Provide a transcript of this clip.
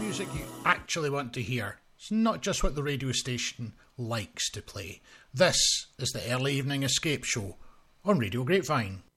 music you actually want to hear. It's not just what the radio station likes to play. This is the Early Evening Escape Show on Radio Grapevine.